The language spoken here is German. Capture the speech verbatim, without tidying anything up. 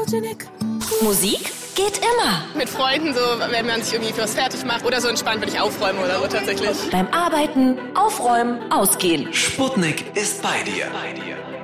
Sputnik. Musik geht immer. Mit Freunden, so, wenn man sich irgendwie fürs fertig macht. Oder so entspannt, wenn ich aufräume oder so tatsächlich. Beim Arbeiten, Aufräumen, Ausgehen. Sputnik ist bei dir. Bei dir.